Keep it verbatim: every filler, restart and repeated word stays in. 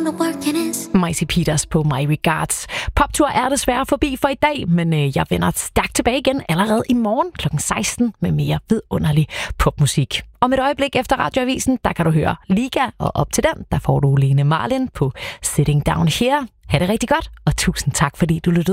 the working is. Maisie Peters på My Regards. Poptur er desværre forbi for i dag, men øh, jeg vender stærkt tilbage igen allerede i morgen klokken seksten med mere vidunderlig popmusik. Om et øjeblik efter Radioavisen, der kan du høre Liga, og op til den, der får du Lene Marlin på Sitting Down Here. Ha' det rigtig godt, og tusind tak, fordi du lyttede.